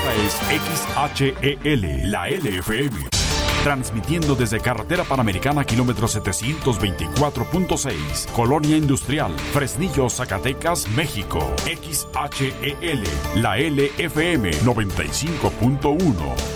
es XHEL, la LFM. Transmitiendo desde Carretera Panamericana, kilómetro 724.6, Colonia Industrial, Fresnillo, Zacatecas, México. XHEL, la LFM 95.1.